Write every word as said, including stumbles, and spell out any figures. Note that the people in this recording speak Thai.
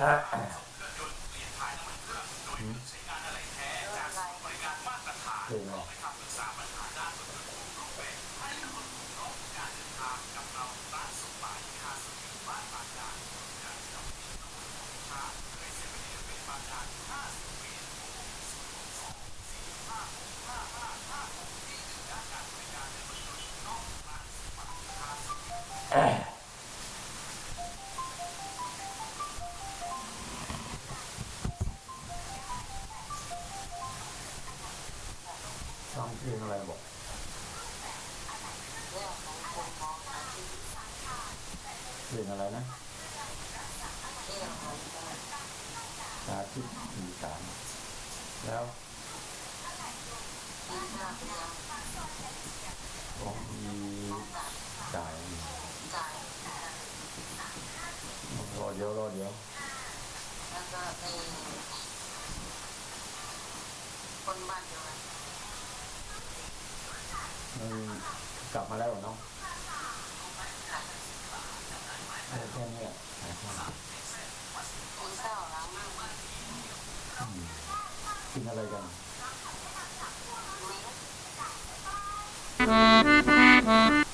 เพลงอะไรฟังเพลงอะไรบอกเพลงอะไรนะสาธิตอีสานแล้วของมีจ่ายรอเดี๋ยวรอเดี๋ยวแล้วก็ไอ้คนบ้านเดียวกันมันกลับมาแล้วเนาะแค่แค่นี้หายแค่นี้กินข้าวล้างหน้ากินอะไรกัน